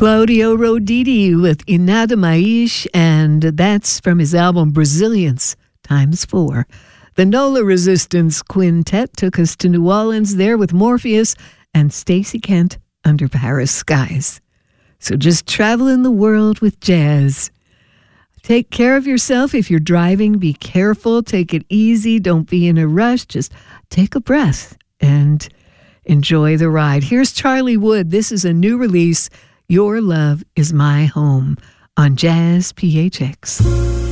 Claudio Roditi with Inada Maish, and that's from his album Brazilians ×4. The Nola Resistance Quintet took us to New Orleans there with Morpheus and Stacey Kent Under Paris Skies. So just travel in the world with jazz. Take care of yourself if you're driving. Be careful. Take it easy. Don't be in a rush. Just take a breath and enjoy the ride. Here's Charlie Wood. This is a new release, Your Love Is My Home, on Jazz PHX.